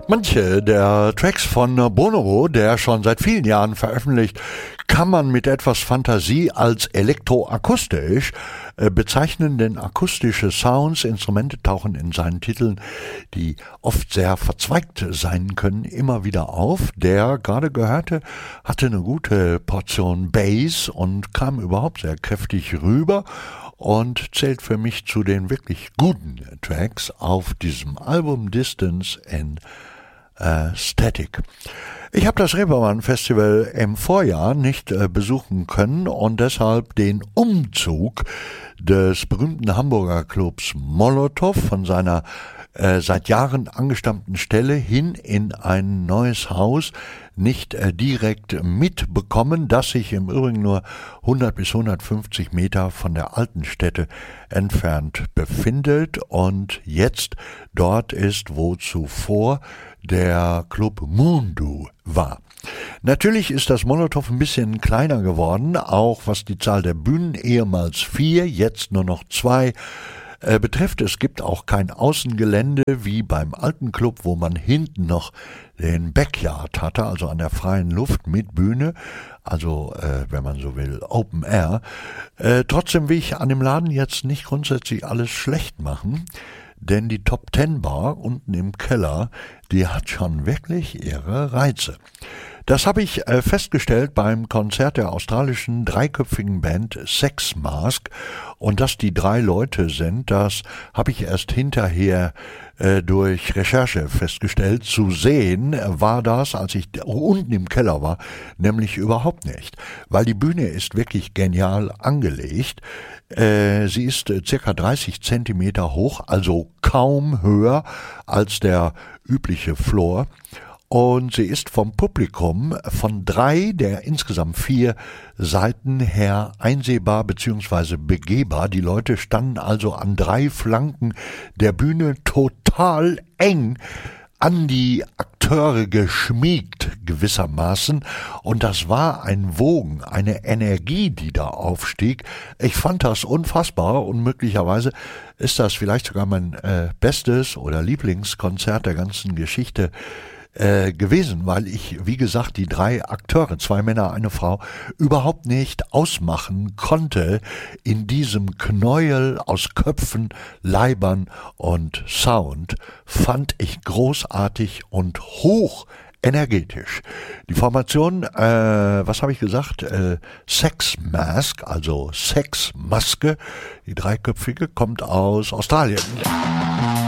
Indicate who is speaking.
Speaker 1: Manche der Tracks von Bonobo, der schon seit vielen Jahren veröffentlicht, kann man mit etwas Fantasie als elektroakustisch bezeichnen, denn akustische Sounds, Instrumente tauchen in seinen Titeln, die oft sehr verzweigt sein können, immer wieder auf. Der gerade gehörte hatte eine gute Portion Bass und kam überhaupt sehr kräftig rüber und zählt für mich zu den wirklich guten Tracks auf diesem Album Distance and Static. Ich habe das Reeperbahn Festival im Vorjahr nicht besuchen können und deshalb den Umzug des berühmten Hamburger Clubs Molotow von seiner seit Jahren angestammten Stelle hin in ein neues Haus nicht direkt mitbekommen, das sich im Übrigen nur 100 bis 150 Meter von der alten Stätte entfernt befindet und jetzt dort ist, wo zuvor der Club Mundu war. Natürlich ist das Molotow ein bisschen kleiner geworden, auch was die Zahl der Bühnen, ehemals 4, jetzt nur noch 2, betrifft. Es gibt auch kein Außengelände wie beim alten Club, wo man hinten noch den Backyard hatte, also an der freien Luft mit Bühne, also wenn man so will, Open Air. Trotzdem will ich an dem Laden jetzt nicht grundsätzlich alles schlecht machen, denn die Top 10 Bar unten im Keller, die hat schon wirklich ihre Reize. Das habe ich festgestellt beim Konzert der australischen dreiköpfigen Band Sex Mask. Und dass die 3 Leute sind, das habe ich erst hinterher durch Recherche festgestellt. Zu sehen war das, als ich unten im Keller war, nämlich überhaupt nicht. Weil die Bühne ist wirklich genial angelegt. Sie ist circa 30 Zentimeter hoch, also kaum höher als der übliche Floor. Und sie ist vom Publikum von 3 der insgesamt 4 Seiten her einsehbar bzw. begehbar. Die Leute standen also an 3 Flanken der Bühne total eng an die Akteure geschmiegt gewissermaßen und das war ein Wogen, eine Energie, die da aufstieg. Ich fand das unfassbar und möglicherweise ist das vielleicht sogar mein bestes oder Lieblingskonzert der ganzen Geschichte gewesen, weil ich, wie gesagt, die 3 Akteure, 2 Männer, eine Frau, überhaupt nicht ausmachen konnte in diesem Knäuel aus Köpfen, Leibern und Sound, fand ich großartig und hoch energetisch. Die Formation, was habe ich gesagt? Sex Mask, also Sexmaske, die dreiköpfige, kommt aus Australien.